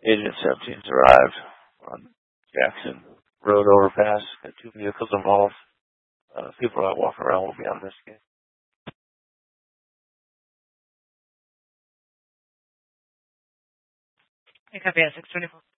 Agent 17's arrived on Jackson Road overpass. Got 2 vehicles involved. People that walk around will be on this case. I copy at 624.